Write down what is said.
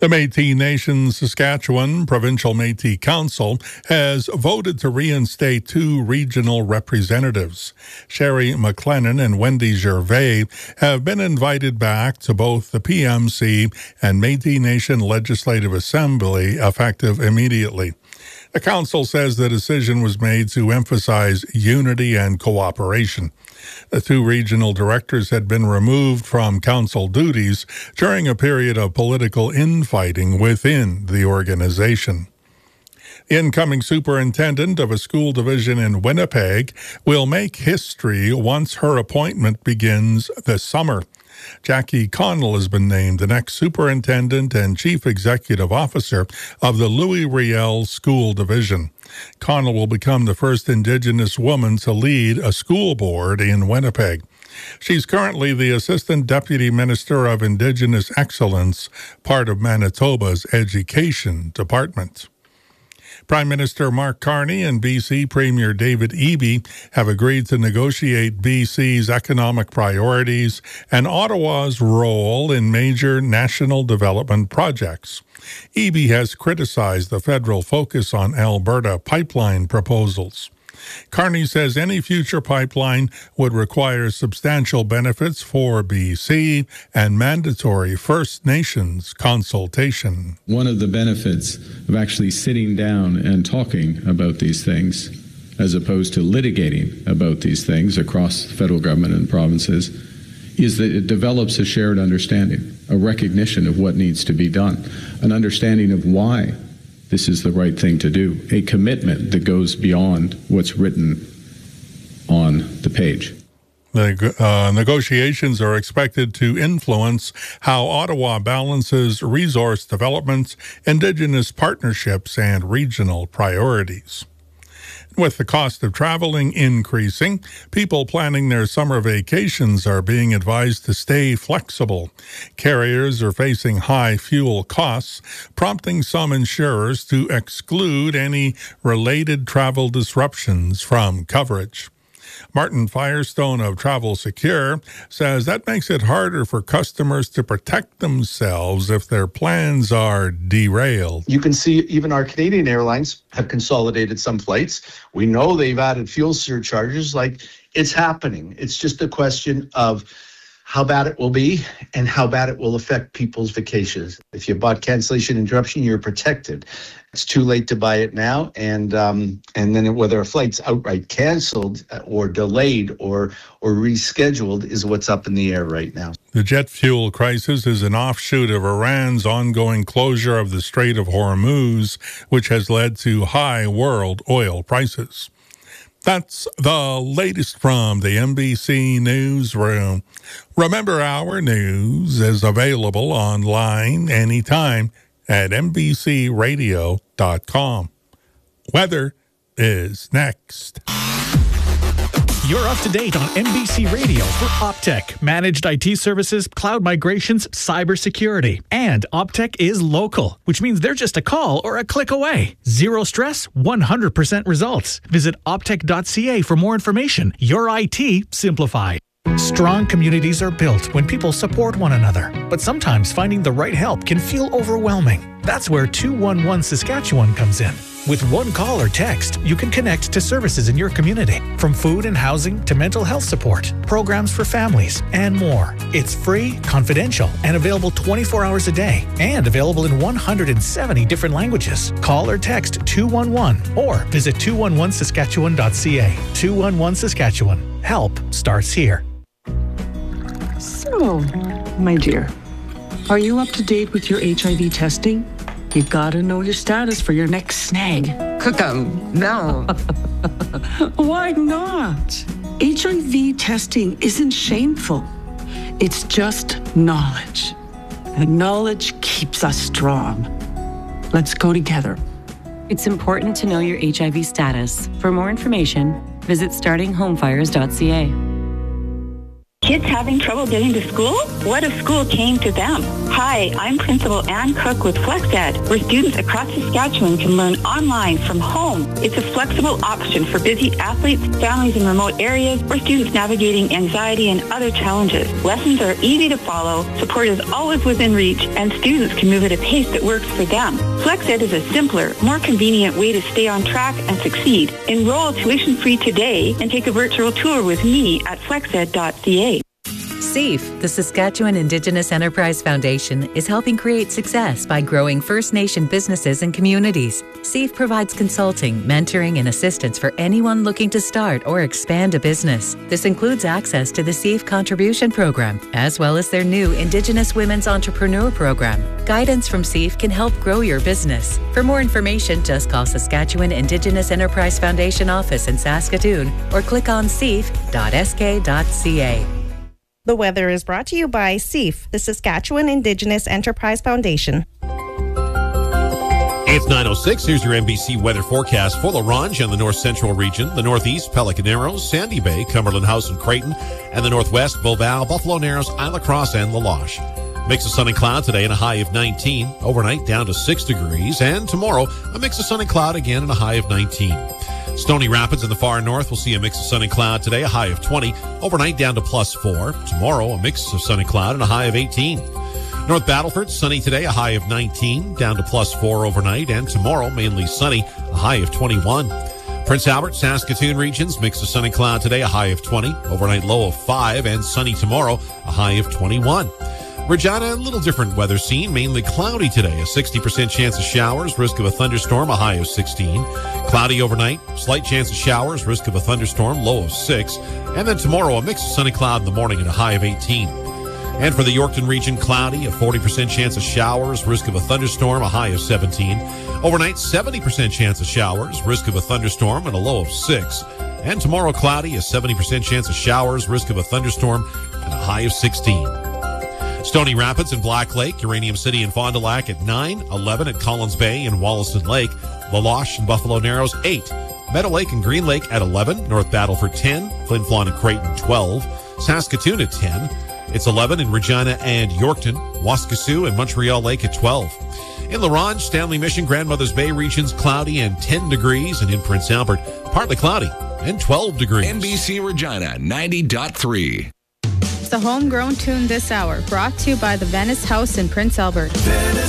The Métis Nation Saskatchewan Provincial Métis Council has voted to reinstate 2 regional representatives. Sherry McLennan and Wendy Gervais have been invited back to both the PMC and Métis Nation Legislative Assembly effective immediately. The council says the decision was made to emphasize unity and cooperation. The 2 regional directors had been removed from council duties during a period of political infighting within the organization. The incoming superintendent of a school division in Winnipeg will make history once her appointment begins this summer. Jackie Connell has been named the next superintendent and chief executive officer of the Louis Riel School Division. Connell will become the first Indigenous woman to lead a school board in Winnipeg. She's currently the Assistant Deputy Minister of Indigenous Excellence, part of Manitoba's Education Department. Prime Minister Mark Carney and BC Premier David Eby have agreed to negotiate BC's economic priorities and Ottawa's role in major national development projects. Eby has criticized the federal focus on Alberta pipeline proposals. Carney says any future pipeline would require substantial benefits for BC and mandatory First Nations consultation. One of the benefits of actually sitting down and talking about these things, as opposed to litigating about these things across the federal government and provinces, is that it develops a shared understanding, a recognition of what needs to be done, an understanding of why this is the right thing to do, a commitment that goes beyond what's written on the page. The negotiations are expected to influence how Ottawa balances resource development, Indigenous partnerships, and regional priorities. With the cost of traveling increasing, people planning their summer vacations are being advised to stay flexible. Carriers are facing high fuel costs, prompting some insurers to exclude any related travel disruptions from coverage. Martin Firestone of Travel Secure says that makes it harder for customers to protect themselves if their plans are derailed. You can see even our Canadian airlines have consolidated some flights. We know they've added fuel surcharges. It's happening. It's just a question of how bad it will be and how bad it will affect people's vacations. If you bought cancellation interruption, you're protected. It's too late to buy it now, and then whether a flight's outright canceled or delayed or rescheduled is what's up in the air right now. The jet fuel crisis is an offshoot of Iran's ongoing closure of the Strait of Hormuz, which has led to high world oil prices. That's the latest from the NBC Newsroom. Remember, our news is available online anytime at NBCRadio.com. Weather is next. You're up to date on NBC Radio for Optech, managed IT services, cloud migrations, cybersecurity. And Optech is local, which means they're just a call or a click away. Zero stress, 100% results. Visit optech.ca for more information. Your IT simplified. Strong communities are built when people support one another. But sometimes finding the right help can feel overwhelming. That's where 211 Saskatchewan comes in. With one call or text, you can connect to services in your community, from food and housing to mental health support, programs for families, and more. It's free, confidential, and available 24 hours a day, and available in 170 different languages. Call or text 211 or visit 211saskatchewan.ca. 211 Saskatchewan. Help starts here. So, my dear, are you up to date with your HIV testing? You gotta know your status for your next snag. No. Why not? HIV testing isn't shameful. It's just knowledge. And knowledge keeps us strong. Let's go together. It's important to know your HIV status. For more information, visit startinghomefires.ca. Kids having trouble getting to school? What if school came to them? Hi, I'm Principal Ann Cook with FlexEd, where students across Saskatchewan can learn online from home. It's a flexible option for busy athletes, families in remote areas, or students navigating anxiety and other challenges. Lessons are easy to follow, support is always within reach, and students can move at a pace that works for them. FlexEd is a simpler, more convenient way to stay on track and succeed. Enroll tuition-free today and take a virtual tour with me at flexed.ca. SAFE, the Saskatchewan Indigenous Enterprise Foundation, is helping create success by growing First Nation businesses and communities. SAFE provides consulting, mentoring, and assistance for anyone looking to start or expand a business. This includes access to the SAFE Contribution Program, as well as their new Indigenous Women's Entrepreneur Program. Guidance from SAFE can help grow your business. For more information, just call Saskatchewan Indigenous Enterprise Foundation office in Saskatoon or click on safe.sk.ca. The weather is brought to you by SAFE, the Saskatchewan Indigenous Enterprise Foundation. It's 9:06. Here's your NBC weather forecast for La Ronge and the north central region, the northeast, Pelican Narrows, Sandy Bay, Cumberland House and Creighton, and the northwest, Beauval, Buffalo Narrows, Isle of Cross, and La Loche. Mix of sun and cloud today and a high of 19. Overnight down to 6 degrees. And tomorrow, a mix of sun and cloud again and a high of 19. Stony Rapids in the far north will see a mix of sun and cloud today, a high of 20. Overnight down to +4. Tomorrow, a mix of sun and cloud and a high of 18. North Battleford, sunny today, a high of 19. Down to +4 overnight. And tomorrow, mainly sunny, a high of 21. Prince Albert, Saskatoon regions, mix of sun and cloud today, a high of 20. Overnight low of 5. And sunny tomorrow, a high of 21. Regina, a little different weather scene, mainly cloudy today, a 60% chance of showers, risk of a thunderstorm, a high of 16. Cloudy overnight, slight chance of showers, risk of a thunderstorm, low of 6. And then tomorrow, a mix of sun and cloud in the morning and a high of 18. And for the Yorkton region, cloudy, a 40% chance of showers, risk of a thunderstorm, a high of 17. Overnight, 70% chance of showers, risk of a thunderstorm, and a low of 6. And tomorrow, cloudy, a 70% chance of showers, risk of a thunderstorm, and a high of 16. Stony Rapids and Black Lake, Uranium City and Fond du Lac at 9, 11 at Collins Bay and Wollaston Lake, La Loche and Buffalo Narrows 8, Meadow Lake and Green Lake at 11, North Battleford 10, Flin Flon and Creighton 12, Saskatoon at 10, it's 11 in Regina and Yorkton, Waskesiu and Montreal Lake at 12. In La Ronge, Stanley Mission, Grandmother's Bay regions cloudy and 10 degrees, and in Prince Albert, partly cloudy and 12 degrees. NBC Regina 90.3. The homegrown tune this hour, brought to you by the Venice House in Prince Albert.